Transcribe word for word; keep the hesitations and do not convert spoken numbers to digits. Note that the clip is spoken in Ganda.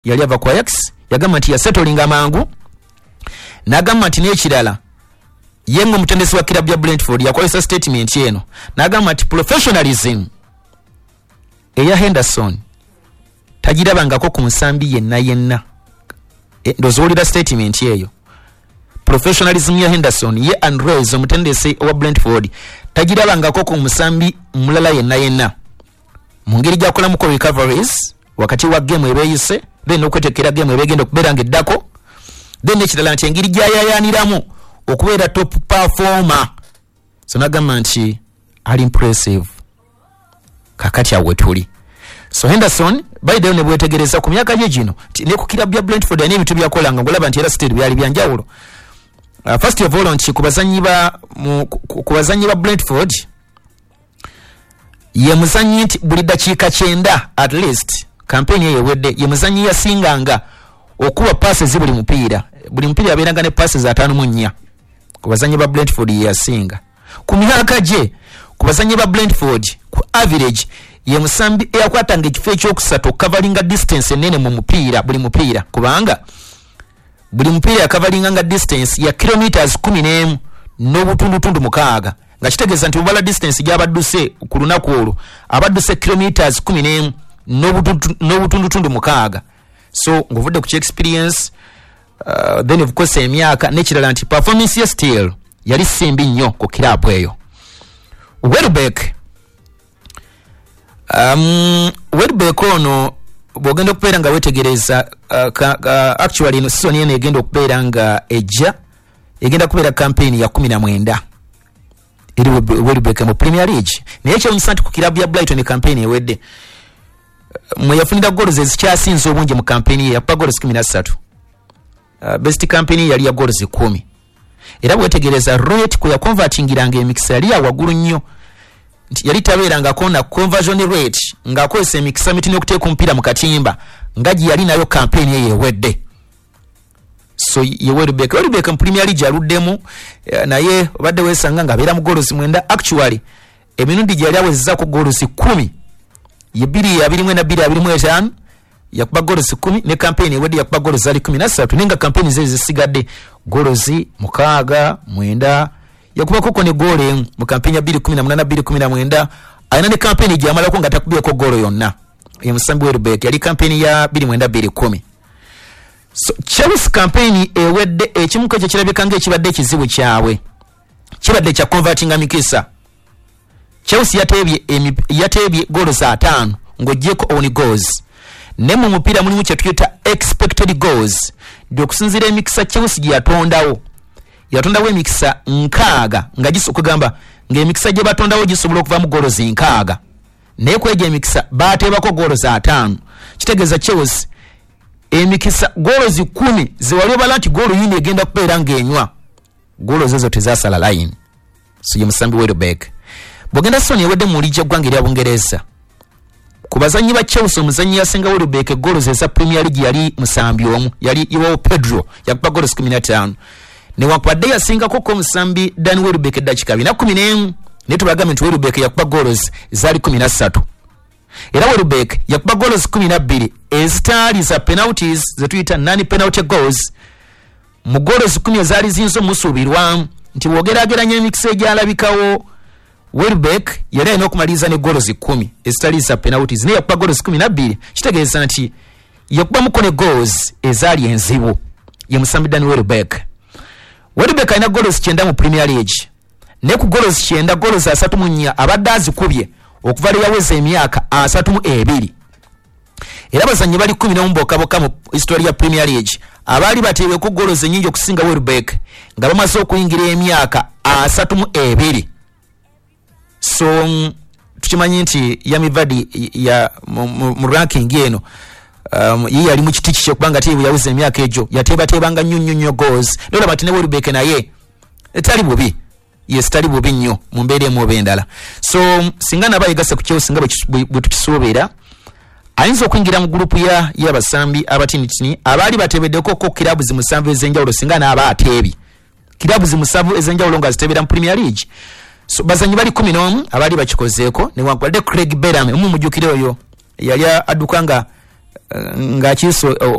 yali ava ku Ajax yagamba nti yasettlinga mangu n'agamba nti n'ekirala yengo mutendesi wa kilabu ya Brentford yakozesa statement eno n'agamba nti professionalism eya Henderson tagirabangako ku nsambi yenna yenna. E, ndozulira statement eyo. Professionalism ya Henderson ye Andrews omutendesi wa Brentford tagirabangako ku nsambi mulala yenna yenna. Mungeri gyakola muko recoveries wakati wa game ebeyise then okwetekera game ebegenda okuberanga eddako then ekirala nti engeri gyayayaniramu okubeera top performer. So nagamba nti ali impressive kakati awe tuli. So Henderson by the way ne bwetegereza ku myaka gye gino ne ku kilabu ya Brentford ani ebintu byakolanga ngolaba nti era state byali byanjawulo. Uh, first of all nti kubazanyi ba kubazanyi ba Brentford ye muzanyi nti buli dakiika kyenda at least campaign ye wedde ye muzanyi yasinganga okuba passes buli mupiira buli mupiira yaberanga ne passes atano mu nnya. Kubazanyi ba Brentford ye yasinga ku myaka gye. Kubazanyi ba Brentford ku average ye musambi eyakwatanga ekifo ekyokusatu coveringa distance enene mu mupiira buli mupiira kubanga buli mupiira coveringa nga distance ya kilometers kumi n'emu n'obutundutundu mukaaga nga kitegeeza nti bubala distance gy'abadduse ku lunaku olwo abadduse kilometers kumi n'emu n'obutundutundu mukaaga. So ng'ovudde ku experience uh, then of course emyaka n'ekirala nti performance ya still yali simbi nnyo ku kilabu eyo. Welbeck um Welbeck ono bogenda okubeera nga wetegereza uh, ka, uh, actually ino season eno egenda okubeera nga ejja egenda kubeera campaign ya kumi na mwenda eri Welbeck mu Premier League naye ekyomusanti ku kilabu ya Brighton campaign ewedde mwe yafunira goals ezikyasinze obungi mu campaign ye yakuba goals kumi na ssatu. Uh, best campaign yali ya goals kumi. Era bwetegereza rate ku ya convertingiranga emikisa yali awagulu nnyo nti yali tabeeranga kona conversion rate ng'akozesa emikisa mitini okuteeka omupiira mu katimba nga gye yali nayo campaign ye yewedde. So ye Welbeck Welbeck mu Premier League aluddemu naye obadde weesanga ng'abeera mu goals mwenda actually emirundi gye yali awezezza ku goals kumi ye bbiri abiri mwenda bbiri abiri mu etaano yakuba goals kumi ne campaign ewedde yakuba goals zali kumi na ssatu nenga campaign ze zisigadde goals mukaaga mwenda yakuba koko ne goal emu mu campaign ya bbiri kumi na munaana bbiri kumi na mwenda ayina ne campaign gy'amalako nga takubyeko goal yonna ye musambi Welbeck yali campaign ya bbiri mwenda bbiri kumi. So Chelsea campaign ewedde ekimu kyo kirabika ng'ekibadde ekizibu kyabwe kibadde kya converting mikisa. Chelsea yatebye yatebye goals ataano ng'oggyeko own goals ne mu mupiira mulimu kye tuyita expected goals okusinziira emikisa Chelsea gye yatondawo yatondawo emikisa nkaaga nga gisokugamba ng'emikisa gye batondawo gisobola okuva mu goals nkaaga naye kwegya emikisa baateebako goals ataano kitegeeza Chelsea emikisa goals kumi zewali obala nti goal yini egenda kubeera ng'enywa goals ezo tezasala line. So ye musambi Welbeck bwogenda Sony ewedde mu ligi eggwanga erya Bungereza kubazanyi ba Chelsea omuzanyi yasinga Welbeck goals eza Premier League yali musambi omu yali Iwo Pedro yakuba goals kumi na ttaano ne wakwadde yasinga koko musambi Dan Welbeck dakika bina kumi n'emu ne tubagamba nti Welbeck yakuba goals zali kumi na ssatu. Era Welbeck yakuba goals kumi na bbiri ezitaali za penalties ze tuyita nani penalty goals mu goals kumi ezaali zinzo musuubirwa nti bwogerageranya emikisa egyalabikawo Welbeck yali alina okumaliza ne goals kumi ezitali za penalties naye yakuba goals kumi na bbiri kitegeeza nti yakuba muko ne goals ezaali enzibu ye musambi Dan Welbeck. Welbeck alina goals kyenda mu Premier League ne ku goals kyenda goals asatu mu nnya abadde azikubye okuva lwe yaweza emyaka asatu mu ebiri. Era bazanyi bali kumi n'omu bokka mu history ya Premier League abaali bateebeko goals ennyingi okusinga Welbeck nga bamaze okuyingira emyaka asatu mu ebiri. So tukimanyi nti Yami Vardy ya mu ranking eno um, yeye yali mu kiti kye kubanga teebu yaweza emyaka ejo yateebateebanga nnyo nnyo nnyo goals nola bati ne Welbeck naye etali bubi yes tali bubi nnyo mu mbeera emu oba endala. So singa nabayegase ku Chelsea nga bwe tukisuubira ayinza okwingira mu gurupu ya y'abasambi abatinitini abaali bateebeddeko ko kilabu zimusanvu ez'enjawulo singa n'aba ateebi kilabu zimusanvu ez'enjawulo nga ziteebera mu Premier League. So bazanyi bali kumi n'omu abaali bakikozeeko ne wankwadde Craig Bellamy omu mujjukire oyo yali addukanga nga kiso